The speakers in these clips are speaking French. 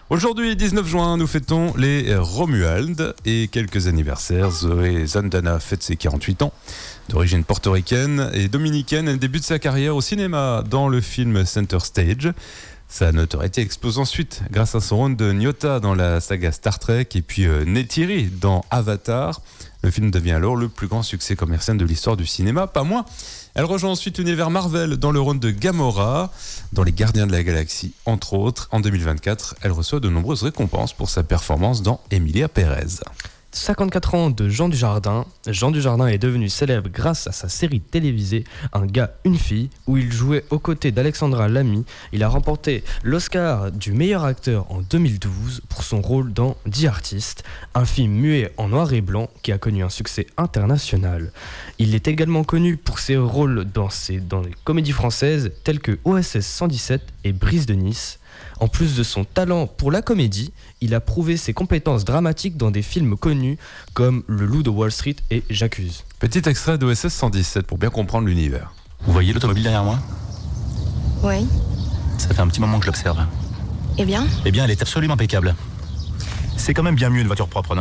Aujourd'hui, 19 juin, nous fêtons les Romuald et quelques anniversaires. Zoé Saldana fête ses 48 ans. D'origine portoricaine et dominicaine, elle débute sa carrière au cinéma dans le film Center Stage. Sa notoriété explose ensuite grâce à son rôle de Nyota dans la saga Star Trek et puis Neytiri dans Avatar. Le film devient alors le plus grand succès commercial de l'histoire du cinéma, pas moins. Elle rejoint ensuite l'univers Marvel dans le rôle de Gamora, dans Les Gardiens de la Galaxie, entre autres. En 2024, elle reçoit de nombreuses récompenses pour sa performance dans Emilia Pérez. 54 ans de Jean Dujardin. Jean Dujardin est devenu célèbre grâce à sa série télévisée Un gars, une fille, où il jouait aux côtés d'Alexandra Lamy. Il a remporté l'Oscar du meilleur acteur en 2012 pour son rôle dans The Artist, un film muet en noir et blanc qui a connu un succès international. Il est également connu pour ses rôles dans les comédies françaises telles que OSS 117 et Brise de Nice. En plus de son talent pour la comédie, il a prouvé ses compétences dramatiques dans des films connus comme Le Loup de Wall Street et J'accuse. Petit extrait d'OSS 117 pour bien comprendre l'univers. Vous voyez l'automobile derrière moi ? Oui. Ça fait un petit moment que je l'observe. Eh bien ? Eh bien, elle est absolument impeccable. C'est quand même bien mieux une voiture propre, non ?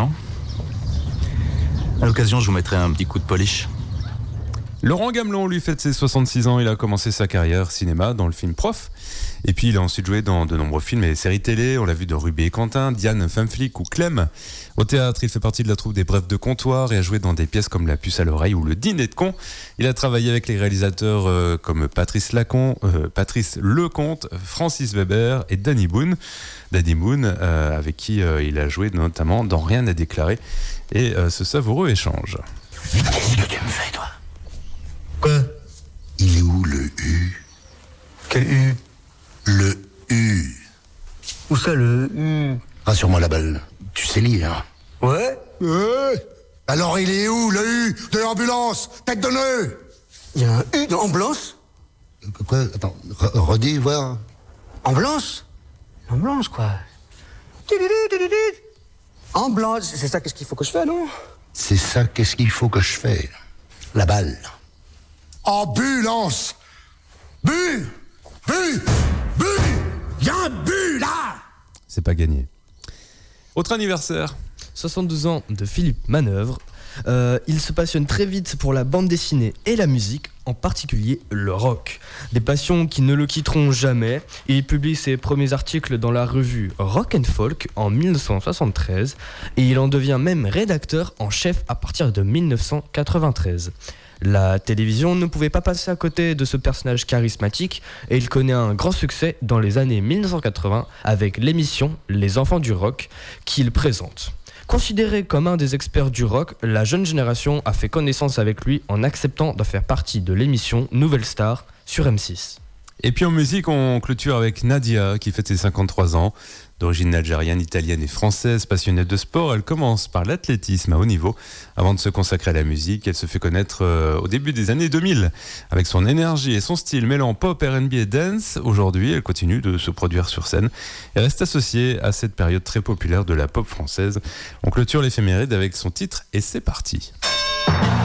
À l'occasion, je vous mettrai un petit coup de polish. Laurent Gamelon, lui, fête ses 66 ans. Il a commencé sa carrière cinéma dans le film Prof. Et puis, il a ensuite joué dans de nombreux films et séries télé. On l'a vu dans Ruby et Quentin, Diane, Femme flic ou Clem. Au théâtre, il fait partie de la troupe des Brefs de comptoir et a joué dans des pièces comme La puce à l'oreille ou Le dîner de con. Il a travaillé avec les réalisateurs comme Patrice Lecomte, Francis Weber et Danny Boone. Danny Boone, avec qui il a joué notamment dans Rien à déclarer et ce savoureux échange. Qu'est-ce que tu me fais, toi ? Quoi ? Il est où le U ? Quel U ? Le U. Où ça le U ? Rassure-moi la balle. Tu sais lire. Ouais ? Alors il est où le U de l'ambulance ? Tête de nœud. Il y a un U dans ambulance ? Quoi ? Attends, redis, voir. Ambulance ? Ambulance, quoi. Ambulance, c'est ça, qu'est-ce qu'il faut que je fais, non ? C'est ça, qu'est-ce qu'il faut que je fais ? La balle. Ambulance. Bu. Il y a un but, là. C'est pas gagné. Autre anniversaire. 62 ans de Philippe Manœuvre. Il se passionne très vite pour la bande dessinée et la musique, en particulier le rock. Des passions qui ne le quitteront jamais. Il publie ses premiers articles dans la revue Rock and Folk en 1973 et il en devient même rédacteur en chef à partir de 1993. La télévision ne pouvait pas passer à côté de ce personnage charismatique et il connaît un grand succès dans les années 1980 avec l'émission Les Enfants du Rock qu'il présente. Considéré comme un des experts du rock, la jeune génération a fait connaissance avec lui en acceptant de faire partie de l'émission Nouvelle Star sur M6. Et puis en musique, on clôture avec Nadia qui fête ses 53 ans. D'origine algérienne, italienne et française, passionnée de sport, elle commence par l'athlétisme à haut niveau. Avant de se consacrer à la musique, elle se fait connaître au début des années 2000. Avec son énergie et son style mêlant pop, R&B et dance, aujourd'hui, elle continue de se produire sur scène et reste associée à cette période très populaire de la pop française. On clôture l'éphéméride avec son titre et c'est parti.